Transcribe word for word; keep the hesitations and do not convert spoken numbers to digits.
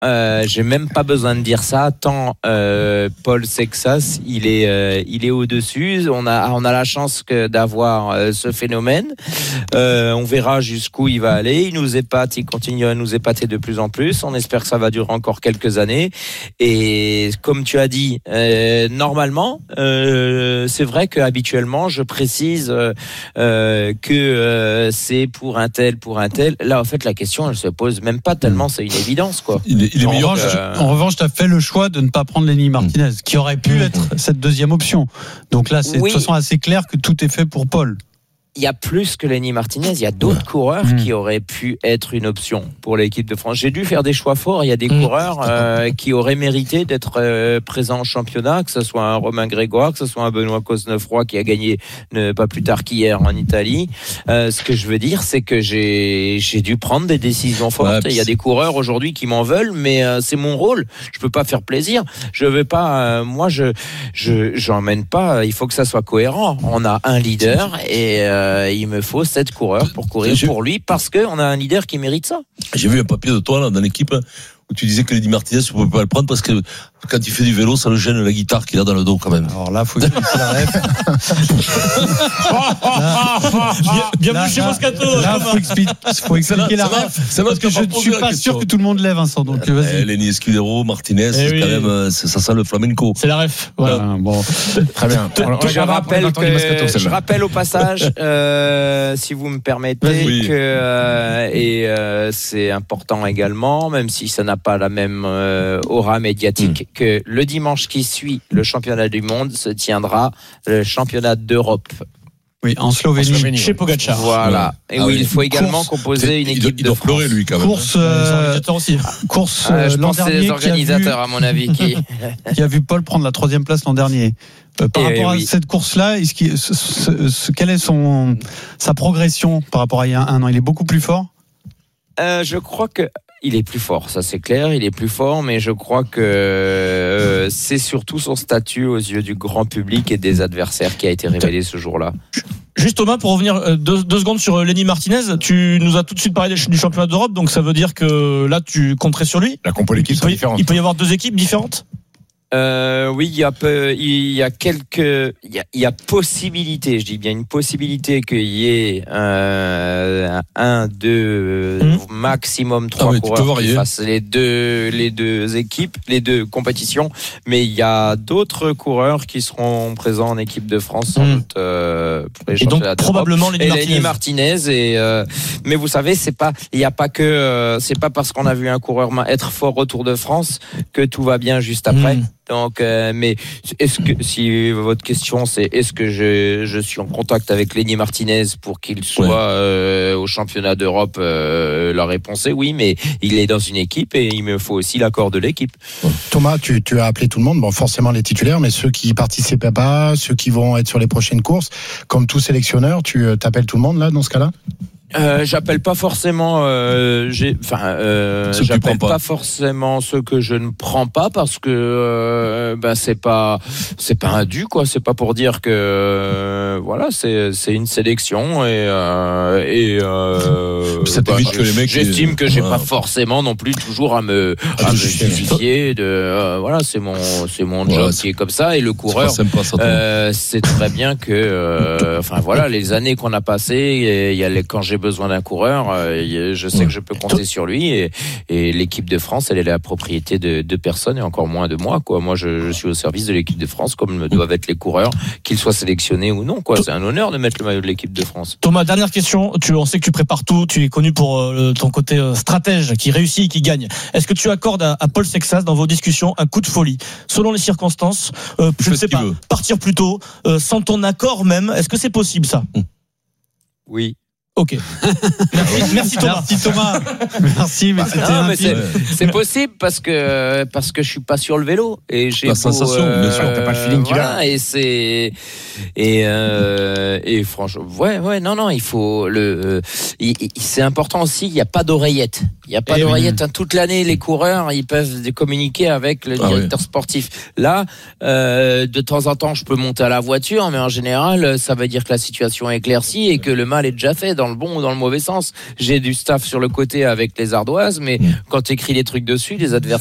Euh, j'ai même pas besoin de dire ça. Tant euh, Paul Sexas, il est, euh, il est au-dessus. On a, on a la chance que d'avoir euh, ce phénomène. Euh, on verra jusqu'où il va aller. Il nous épate, il continue à nous épater de plus en plus. On espère que ça va durer encore quelques années. Et comme tu as dit, euh, normalement, euh, c'est vrai que habituellement, je précise euh, euh, que euh, c'est pour un tel, pour un tel. Là, en fait, la question, elle se pose même pas tellement. C'est une évidence, quoi. Il est, il est en, meilleur. revanche, euh... en revanche, tu as fait le choix de ne pas prendre Lenny Martinez, mmh. qui aurait pu mmh. être cette deuxième option. Donc là, c'est oui. de toute façon assez clair que tout est fait pour Paul. Il y a plus que Lenny Martinez, il y a d'autres ouais. coureurs mmh. qui auraient pu être une option pour l'équipe de France. J'ai dû faire des choix forts. Il y a des mmh. coureurs euh, qui auraient mérité d'être euh, présents au championnat, que ce soit un Romain Grégoire, que ce soit un Benoît Cosnefroy qui a gagné ne, pas plus tard qu'hier en Italie. Euh, ce que je veux dire, c'est que j'ai, j'ai dû prendre des décisions fortes. Ouais, il y a des coureurs aujourd'hui qui m'en veulent, mais euh, c'est mon rôle. Je peux pas faire plaisir. Je veux pas. Euh, moi, je, je, j'emmène pas. Il faut que ça soit cohérent. On a un leader et euh, Euh, il me faut sept coureurs pour courir J'ai... pour lui parce qu'on a un leader qui mérite ça. J'ai vu un papier de toi là, dans l'équipe où tu disais que Lenny Martinez, tu ne pouvais pas le prendre parce que quand il fait du vélo, ça le gêne la guitare qu'il a dans le dos quand même. Alors là, il faut expliquer la ref. Bienvenue chez Moscato. Là, il faut expliquer, faut expliquer la ref. C'est parce que je ne suis pas sûr que tout le monde lève, Vincent. Donc, euh, vas-y. Lenny Escudero, Martinez, c'est oui. quand même, c'est, ça sent le flamenco. C'est la ref. Voilà. Ah, bon. Très bien. On, on je, rappelle que, Moscato, je rappelle au passage, euh, si vous me permettez, oui. que euh, et euh, c'est important également, même si ça n'a pas la même euh, aura médiatique, mmh. que le dimanche qui suit le championnat du monde se tiendra le championnat d'Europe. Oui, en Slovénie, en Slovénie chez Pogacar. Voilà. Et ah oui, il faut également course, composer une équipe il doit, il doit de France. Pleurer, lui, quand même. Course, euh, aussi. course euh, je pense que c'est les organisateurs, vu, à mon avis, qui... qui a vu Paul prendre la troisième place l'an dernier. Euh, par et rapport oui. à cette course-là, est-ce qu'il, ce, ce, ce, quelle est son, sa progression par rapport à il y a un an? Il est beaucoup plus fort? euh, Je crois que il est plus fort, ça c'est clair, il est plus fort, mais je crois que euh, c'est surtout son statut aux yeux du grand public et des adversaires qui a été révélé ce jour-là. Juste Thomas, pour revenir deux, deux secondes sur Lenny Martinez, tu nous as tout de suite parlé du championnat d'Europe, donc ça veut dire que là tu compterais sur lui? La compo l'équipe sera différente. Il peut y avoir deux équipes différentes? Euh, oui, il y a peu, il y a quelques, il y a, il y a possibilité, je dis bien une possibilité qu'il y ait euh, un, deux, mmh. maximum trois ah oui, coureurs qui fassent les deux, les deux équipes, les deux compétitions. Mais il y a d'autres coureurs qui seront présents en équipe de France sans mmh. doute euh, pour les championnats d'Europe. Probablement Lenny Martinez. Lenny Martinez et euh, mais vous savez, c'est pas, il y a pas que, euh, c'est pas parce qu'on a vu un coureur être fort au Tour de France que tout va bien juste après. Mmh. Donc, euh, mais est-ce que si votre question c'est est-ce que je je suis en contact avec Lenny Martinez pour qu'il soit ouais. euh, au championnat d'Europe, euh, la réponse est oui, mais il est dans une équipe et il me faut aussi l'accord de l'équipe. Thomas, tu tu as appelé tout le monde, bon forcément les titulaires, mais ceux qui participent pas, ceux qui vont être sur les prochaines courses, comme tout sélectionneur, tu t'appelles tout le monde là dans ce cas-là? Euh, j'appelle pas forcément, euh, j'ai, enfin, euh, j'appelle pas. pas forcément ceux que je ne prends pas parce que, euh, ben c'est pas, c'est pas un dû quoi. C'est pas pour dire que, euh, voilà, c'est c'est une sélection et euh, et euh, ça t'évite bah, que les mecs. J'estime que j'ai ah. pas forcément non plus toujours à me, à à me justifier de, euh, voilà, c'est mon c'est mon job voilà, qui est comme ça et le coureur, c'est, pas ça, euh, c'est très bien que, euh, enfin voilà, les années qu'on a passées, il y a les quand j'ai besoin d'un coureur, euh, je sais ouais. que je peux compter sur lui et, et l'équipe de France, elle est la propriété de deux personnes et encore moins de moi, quoi. Moi, je, je suis au service de l'équipe de France comme doivent être les coureurs, qu'ils soient sélectionnés ou non, quoi. C'est un honneur de mettre le maillot de l'équipe de France. Thomas, dernière question. Tu, on sait que tu prépares tout. Tu es connu pour euh, ton côté euh, stratège qui réussit et qui gagne. Est-ce que tu accordes à, à Paul Sexas dans vos discussions un coup de folie selon les circonstances? Euh, je ne sais pas. Veut. Partir plus tôt, euh, sans ton accord même. Est-ce que c'est possible ça? Oui. Ok. Merci, merci Thomas. Merci Thomas. Merci, mais c'était non, mais c'est, c'est possible parce que parce que je suis pas sur le vélo et j'ai la sensation. Euh, bien sûr, t'as pas le feeling qui voilà, va. Et c'est et euh, et franchement, ouais, ouais, non, non, il faut le. Il, il, c'est important aussi. Il y a pas d'oreillette. Il y a pas et d'oreillette oui. hein, toute l'année. Les coureurs, ils peuvent communiquer avec le directeur ah oui. sportif. Là, euh, de temps en temps, je peux monter à la voiture, mais en général, ça veut dire que la situation est éclaircie et que le mal est déjà fait. dans le bon ou dans le mauvais sens. J'ai du staff sur le côté avec les ardoises, mais mmh. quand tu écris les trucs dessus, les adversaires